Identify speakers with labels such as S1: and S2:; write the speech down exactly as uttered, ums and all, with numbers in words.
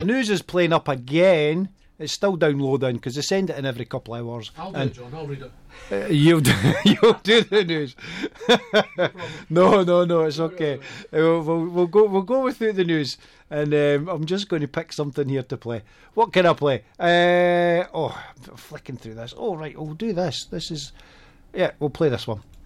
S1: News is playing up again. It's still downloading because they send it in every couple of hours.
S2: I'll do
S1: and
S2: it, John. I'll read it.
S1: Uh, you'll, do, you'll do the news. no, no, no, it's okay. Uh, we'll, we'll go. We'll go with the news, and um, I'm just going to pick something here to play. What can I play? Uh, oh, I'm flicking through this. Oh, right, we'll do this. This is, yeah, we'll play this one.